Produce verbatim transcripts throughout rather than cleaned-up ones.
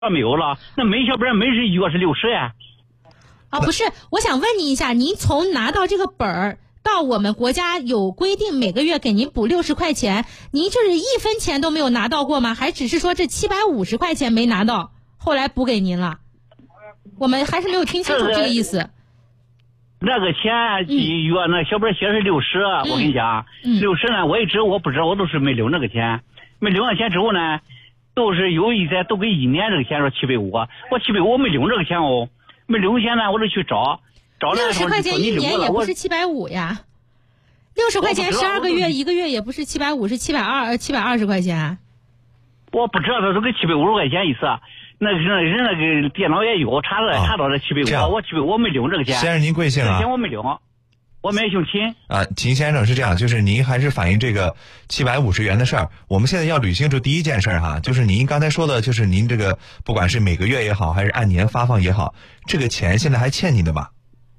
没有了，那每小本每日一月是六十呀。 啊，不是，我想问您一下，您从拿到这个本儿到我们国家有规定每个月给您补六十块钱，您就是一分钱都没有拿到过吗？还只是说这七百五十块钱没拿到，后来补给您了？我们还是没有听清楚这个意思。 那个钱一月那小本写的是六十、嗯，我跟你讲，六十、嗯、呢，我一直我不知道，我都是没领那个钱，没领完钱之后呢，都是有一些都给一年这个钱说七百五，我七百五我没领这个钱哦，没领钱呢，我就去找找六十块钱一年也不是七百五呀，六十块钱十二个月一个月也不是七百五，是七百二七百二十块钱。 我不知道他都给七百五十块钱一次。那人人那个电脑也有查了、啊、查到了七百五，我七百我没领这个钱。 先生您贵姓啊？ 这钱我没领，我没姓秦啊。秦先生是这样，就是您还是反映这个七百五十元的事儿。我们现在要捋清楚第一件事哈，就是您刚才说的，就是您这个不管是每个月也好，还是按年发放也好，这个钱现在还欠你的吧？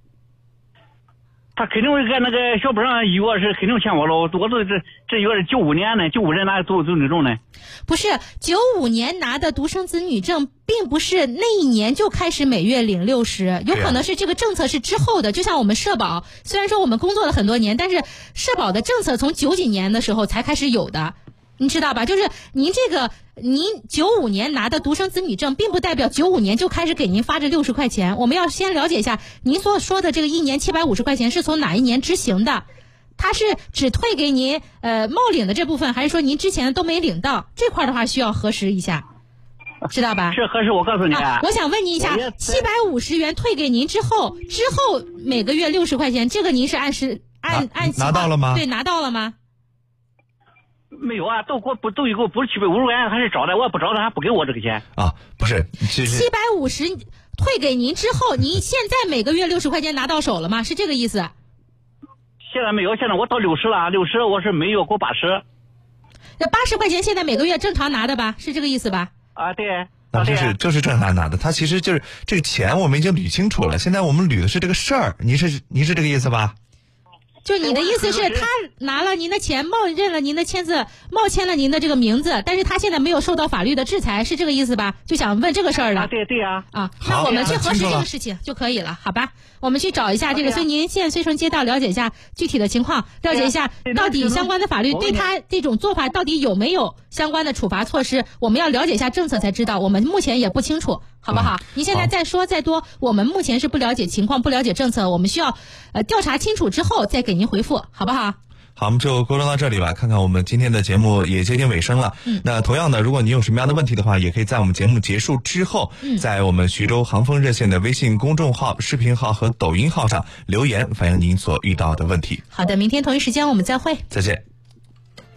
他肯定会按那个小本上一月是肯定欠我了，我都这这月是九五年呢，九五年拿都都那种呢。 不是九五年拿的独生子女证，并不是那一年就开始每月领六十，有可能是这个政策是之后的。就像我们社保，虽然说我们工作了很多年，但是社保的政策从九几年的时候才开始有的，你知道吧？就是您这个您九五年拿的独生子女证，并不代表九五年就开始给您发这六十块钱。我们要先了解一下，您所说的这个一年七百五十块钱是从哪一年执行的？它是只退给您呃冒领的这部分，还是说您之前都没领到？这块的话需要核实一下，知道吧？ 是核实，我告诉你、啊啊。我想问您一下，七百五十元退给您之后，之后每个月六十块钱，这个您是按时按按拿到了吗？ 对，拿到了吗？ 没有啊，都给我不都给我不是七百五十块钱，还是找的，我也不找他，还不给我这个钱啊？不是， 七百五十退给您之后，您现在每个月六十块钱拿到手了吗？是这个意思？ 现在没有，现在我到六十了，六十我是每月给我八十。 那八十块钱现在每个月正常拿的吧？是这个意思吧？ 啊，对。 那这是就是正常拿的，他其实就是这个钱我们已经捋清楚了，现在我们捋的是这个事儿，你是你是这个意思吧？ 就你的意思是，他拿了您的钱，冒认了您的签字，冒签了您的这个名字，但是他现在没有受到法律的制裁，是这个意思吧？就想问这个事儿了。 啊，对对啊。 啊，那我们去核实这个事情就可以了，好吧？我们去找一下这个，所以您现绥城街道了解一下具体的情况，了解一下到底相关的法律对他这种做法到底有没有相关的处罚措施，我们要了解一下政策才知道，我们目前也不清楚，好不好？嗯、您现在再说再多，我们目前是不了解情况，不了解政策，我们需要呃调查清楚之后再给您回复，好不好？ 好，我们就沟通到这里吧。看看我们今天的节目也接近尾声了。嗯，那同样的，如果您有什么样的问题的话，也可以在我们节目结束之后，嗯、在我们徐州航风热线的微信公众号、视频号和抖音号上留言，反映您所遇到的问题。 好的，明天同一时间我们再会。 再见。